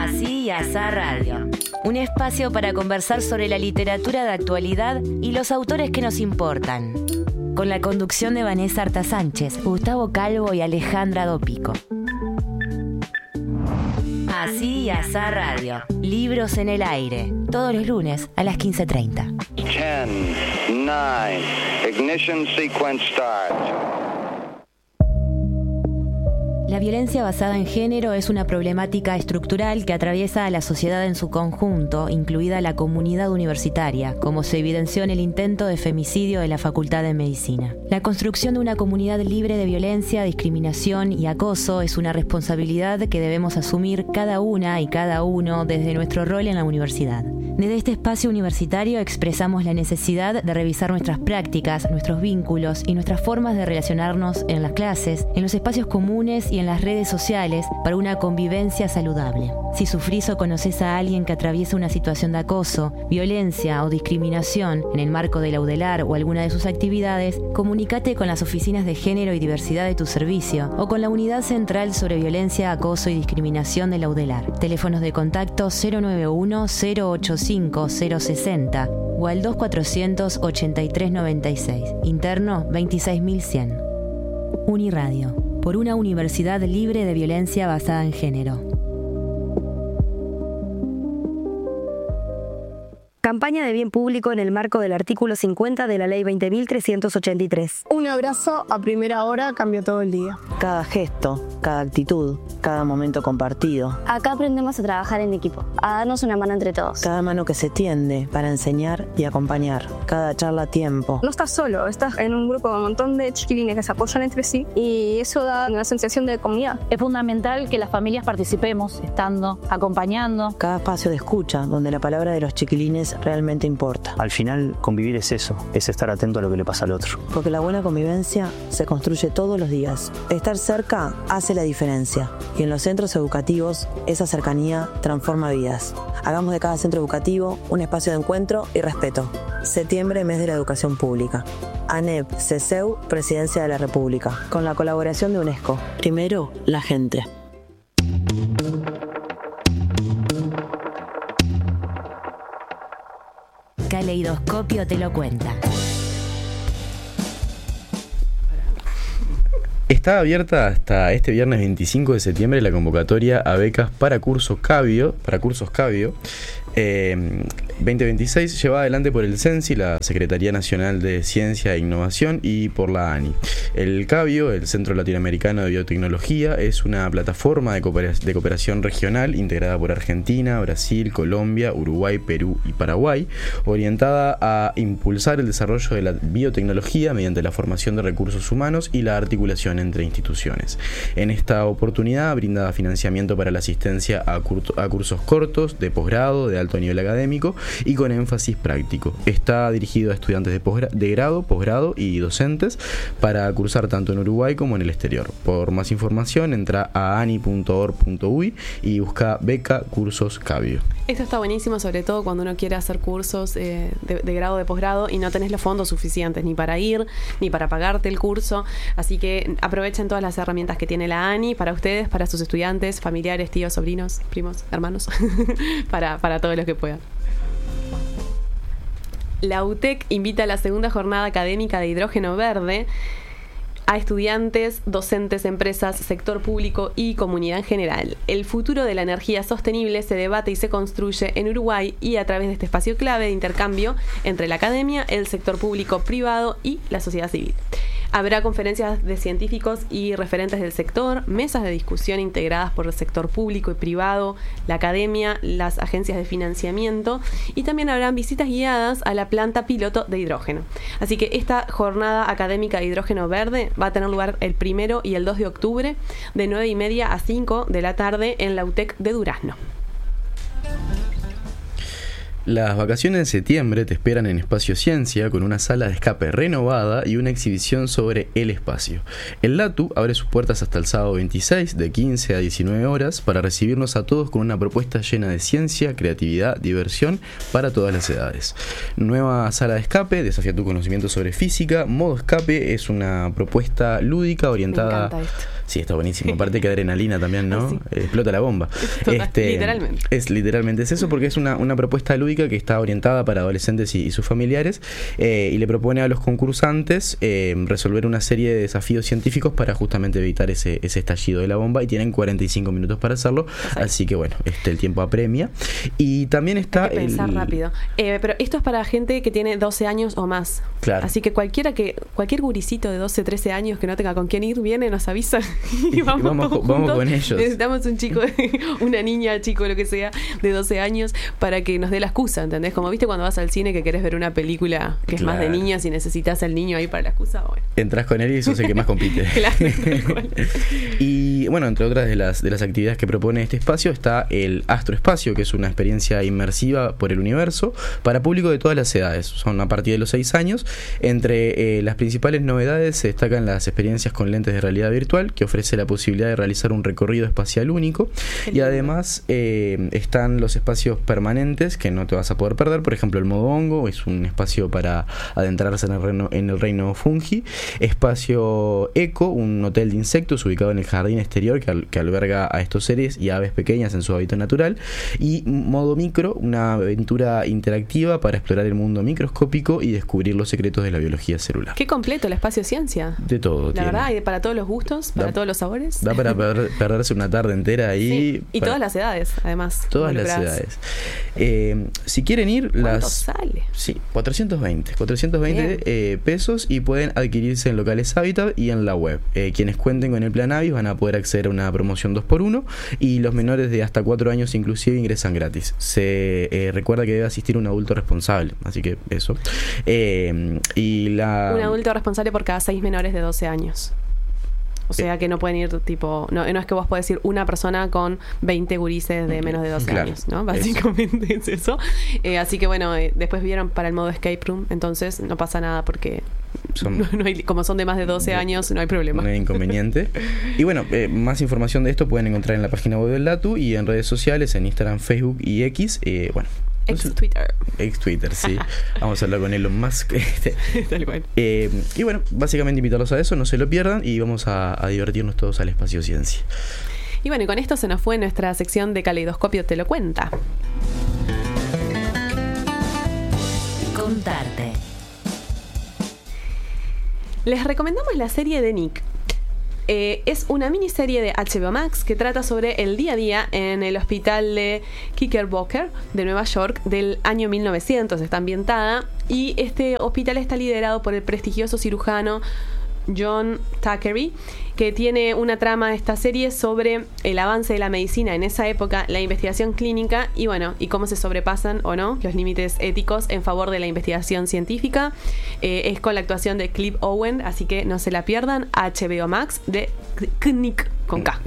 Así y Asá Radio. Un espacio para conversar sobre la literatura de actualidad y los autores que nos importan. Con la conducción de Vanessa Arta Sánchez, Gustavo Calvo y Alejandra Dopico. Así y Asá Radio. Libros en el aire. Todos los lunes a las 15:30. 10, 9, ignition sequence start. La violencia basada en género es una problemática estructural que atraviesa a la sociedad en su conjunto, incluida la comunidad universitaria, como se evidenció en el intento de femicidio de la Facultad de Medicina. La construcción de una comunidad libre de violencia, discriminación y acoso es una responsabilidad que debemos asumir cada una y cada uno desde nuestro rol en la universidad. Desde este espacio universitario expresamos la necesidad de revisar nuestras prácticas, nuestros vínculos y nuestras formas de relacionarnos en las clases, en los espacios comunes y en las redes sociales para una convivencia saludable. Si sufrís o conocés a alguien que atraviesa una situación de acoso, violencia o discriminación en el marco de la UDELAR o alguna de sus actividades, comunícate con las oficinas de género y diversidad de tu servicio o con la Unidad Central sobre Violencia, Acoso y Discriminación de la UDELAR. Teléfonos de contacto 091-085-060 o al 2400-8396. Interno 26100. Uniradio. Por una universidad libre de violencia basada en género. Campaña de bien público en el marco del artículo 50 de la Ley 20.383. Un abrazo a primera hora cambió todo el día. Cada gesto, cada actitud, cada momento compartido. Acá aprendemos a trabajar en equipo, a darnos una mano entre todos. Cada mano que se tiende para enseñar y acompañar. Cada charla a tiempo. No estás solo, estás en un grupo con un montón de chiquilines que se apoyan entre sí y eso da una sensación de comunidad. Es fundamental que las familias participemos, estando, acompañando. Cada espacio de escucha donde la palabra de los chiquilines realmente importa. Al final, convivir es eso, es estar atento a lo que le pasa al otro. Porque la buena convivencia se construye todos los días. Estar cerca hace la diferencia. Y en los centros educativos, esa cercanía transforma vidas. Hagamos de cada centro educativo un espacio de encuentro y respeto. Septiembre, mes de la educación pública. ANEP, CESEU, Presidencia de la República. Con la colaboración de UNESCO. Primero, la gente. Caleidoscopio te lo cuenta. Está abierta hasta este viernes 25 de septiembre la convocatoria a becas para cursos Cabio 2026, llevada adelante por el CENSI, la Secretaría Nacional de Ciencia e Innovación, y por la ANI. El Cabio, el Centro Latinoamericano de Biotecnología, es una plataforma de cooperación regional integrada por Argentina, Brasil, Colombia, Uruguay, Perú y Paraguay, orientada a impulsar el desarrollo de la biotecnología mediante la formación de recursos humanos y la articulación entre instituciones. En esta oportunidad brinda financiamiento para la asistencia a cursos cortos, de posgrado, de alto nivel académico y con énfasis práctico. Está dirigido a estudiantes de grado, posgrado y docentes para cursar tanto en Uruguay como en el exterior. Por más información entra a ani.org.uy y busca beca cursos Cabio. Esto está buenísimo, sobre todo cuando uno quiere hacer cursos de grado, de posgrado y no tenés los fondos suficientes ni para ir, ni para pagarte el curso. Así que aprovechen todas las herramientas que tiene la ANI para ustedes, para sus estudiantes, familiares, tíos, sobrinos, primos, hermanos, para todos los que puedan. La UTEC invita a la segunda jornada académica de hidrógeno verde a estudiantes, docentes, empresas, sector público y comunidad en general. El futuro de la energía sostenible se debate y se construye en Uruguay y a través de este espacio clave de intercambio entre la academia, el sector público privado y la sociedad civil. Habrá conferencias de científicos y referentes del sector, mesas de discusión integradas por el sector público y privado, la academia, las agencias de financiamiento y también habrán visitas guiadas a la planta piloto de hidrógeno. Así que esta jornada académica de hidrógeno verde va a tener lugar el 1 y el 2 de octubre de 9:30 a 5 de la tarde en la UTEC de Durazno. Las vacaciones de septiembre te esperan en Espacio Ciencia con una sala de escape renovada y una exhibición sobre el espacio. El LATU abre sus puertas hasta el sábado 26 de 15 a 19 horas para recibirnos a todos con una propuesta llena de ciencia, creatividad, diversión para todas las edades. Nueva sala de escape, desafía tu conocimiento sobre física. Modo escape es una propuesta lúdica orientada... Me encanta esto. Sí, está buenísimo. Aparte que adrenalina también, ¿no? Sí. Explota la bomba. Literalmente. Literalmente es eso, porque es una propuesta lúdica que está orientada para adolescentes y sus familiares, y le propone a los concursantes resolver una serie de desafíos científicos para justamente evitar ese estallido de la bomba, y tienen 45 minutos para hacerlo. Así que bueno, el tiempo apremia. Y también está hay que pensar rápido. Pero esto es para gente que tiene 12 años o más. Claro. Así que cualquier guricito de 12, 13 años que no tenga con quién ir, viene, nos avisa y vamos con ellos. Necesitamos un chico, una niña, chico, lo que sea, de 12 años para que nos dé la excusa, ¿entendés? Como viste cuando vas al cine que querés ver una película que es más de niños y necesitas al niño ahí para la excusa. Bueno. Entrás con él y sos el que más compite. Claro. Y bueno, entre otras de las actividades que propone este espacio está el Astroespacio, que es una experiencia inmersiva por el universo para público de todas las edades. Son a partir de los 6 años. Entre las principales novedades se destacan las experiencias con lentes de realidad virtual, que ofrece la posibilidad de realizar un recorrido espacial único, y además están los espacios permanentes que no te vas a poder perder. Por ejemplo, el modo hongo es un espacio para adentrarse en el reino fungi. Espacio eco, un hotel de insectos ubicado en el jardín exterior que alberga a estos seres y aves pequeñas en su hábitat natural. Y modo micro, una aventura interactiva para explorar el mundo microscópico y descubrir los secretos de la biología celular. Qué completo el espacio ciencia. De todo. La verdad, y para todos los gustos, para todos los sabores. Da para perderse una tarde entera ahí. Sí. Y todas las edades, además. Todas las edades. Si quieren ir, ¿cuánto sale? Sí, 420 pesos, y pueden adquirirse en locales Habitat y en la web. Quienes cuenten con el plan Avis van a poder acceder a una promoción 2x1, y los menores de hasta 4 años inclusive ingresan gratis. Se recuerda que debe asistir un adulto responsable, así que eso. Un adulto responsable por cada 6 menores de 12 años. O sea que no pueden ir tipo... No es que vos podés ir una persona con 20 gurises de menos de 12 años, ¿no? Básicamente es eso. Así que bueno, después vieron para el modo escape room, entonces no pasa nada porque... como son de más de 12 años, no hay problema. No hay inconveniente. Y bueno, más información de esto pueden encontrar en la página web del LATU y en redes sociales, en Instagram, Facebook y X. Ex-Twitter, sí. Vamos a hablar con Elon Musk. Tal cual. Y bueno, básicamente invitarlos a eso, no se lo pierdan, y vamos a divertirnos todos al espacio ciencia. Y bueno, y con esto se nos fue nuestra sección de Caleidoscopio Te lo cuenta. Contarte. Les recomendamos la serie de Nick. Es una miniserie de HBO Max que trata sobre el día a día en el hospital de Knickerbocker de Nueva York del año 1900. Está ambientada, y este hospital está liderado por el prestigioso cirujano John Thackeray, que tiene una trama de esta serie sobre el avance de la medicina en esa época, la investigación clínica y cómo se sobrepasan o no los límites éticos en favor de la investigación científica. Es con la actuación de Clive Owen, así que no se la pierdan. HBO Max de Knick con K.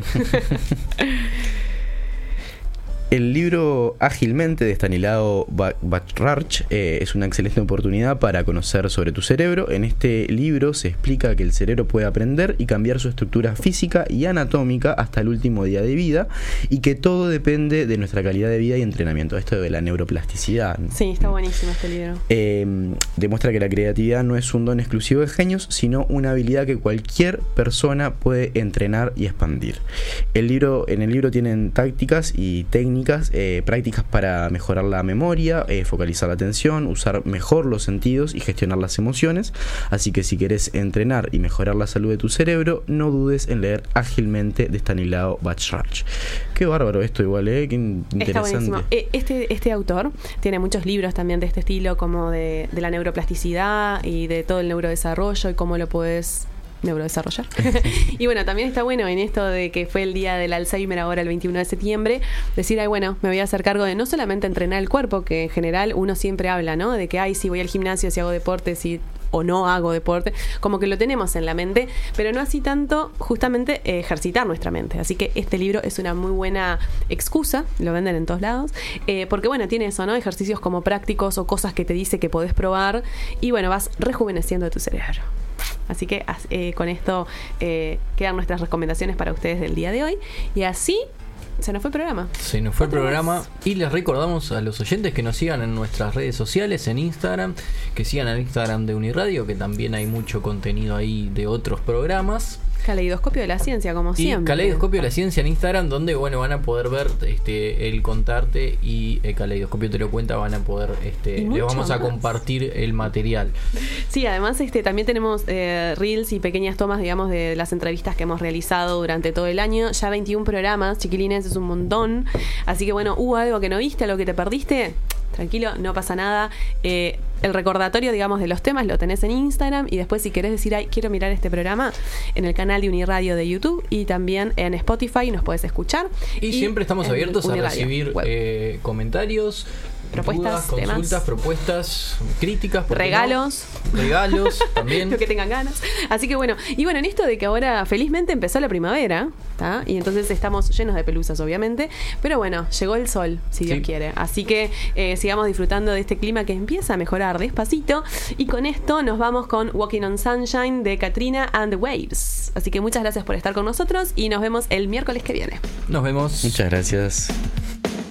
El libro Ágilmente de Stanislao Bachrach es una excelente oportunidad para conocer sobre tu cerebro. En este libro se explica que el cerebro puede aprender y cambiar su estructura física y anatómica hasta el último día de vida, y que todo depende de nuestra calidad de vida y entrenamiento. Esto de la neuroplasticidad. Sí, está buenísimo este libro. Demuestra que la creatividad no es un don exclusivo de genios, sino una habilidad que cualquier persona puede entrenar y expandir. En el libro tienen tácticas y técnicas, prácticas para mejorar la memoria, focalizar la atención, usar mejor los sentidos y gestionar las emociones. Así que si querés entrenar y mejorar la salud de tu cerebro, no dudes en leer Ágilmente de Stanislao Bachrach. Qué bárbaro esto igual, qué interesante. Está buenísimo. Este autor tiene muchos libros también de este estilo, como de la neuroplasticidad y de todo el neurodesarrollo y cómo lo podés neurodesarrollar. Y bueno, también está bueno en esto de que fue el día del Alzheimer ahora el 21 de septiembre, decir, me voy a hacer cargo de no solamente entrenar el cuerpo, que en general uno siempre habla, ¿no? De que, si voy al gimnasio, si hago deporte, si o no hago deporte, como que lo tenemos en la mente, pero no así tanto justamente ejercitar nuestra mente. Así que este libro es una muy buena excusa, lo venden en todos lados, porque tiene eso, ¿no? Ejercicios como prácticos o cosas que te dice que podés probar, y vas rejuveneciendo tu cerebro. Así que con esto quedan nuestras recomendaciones para ustedes del día de hoy. Y así se nos fue el programa. Se nos fue el programa. Y les recordamos a los oyentes que nos sigan en nuestras redes sociales, en Instagram, que sigan al Instagram de Uniradio, que también hay mucho contenido ahí de otros programas. Caleidoscopio de la Ciencia, como Y siempre. Caleidoscopio de la Ciencia en Instagram, donde bueno, van a poder ver el contarte y el Caleidoscopio te lo cuenta, van a poder le vamos a compartir el material. Sí, además también tenemos reels y pequeñas tomas, digamos, de las entrevistas que hemos realizado durante todo el año. Ya 21 programas, chiquilines, es un montón. Así que bueno, hubo algo que no viste, algo que te perdiste, tranquilo, no pasa nada. El recordatorio, digamos, de los temas lo tenés en Instagram, y después si querés decir, ay, quiero mirar este programa, en el canal de Uniradio de YouTube y también en Spotify nos podés escuchar. Y siempre estamos abiertos a recibir comentarios, propuestas, dudas, consultas, temas, propuestas, críticas, regalos también, lo que tengan ganas. Así que bueno, y bueno, en esto de que ahora felizmente empezó la primavera, ¿tá? Y entonces estamos llenos de pelusas, obviamente, pero bueno, llegó el sol, si Dios quiere. Así que sigamos disfrutando de este clima que empieza a mejorar despacito, y con esto nos vamos con Walking on Sunshine de Katrina and the Waves. Así que muchas gracias por estar con nosotros y nos vemos el miércoles que viene. Nos vemos. Muchas gracias.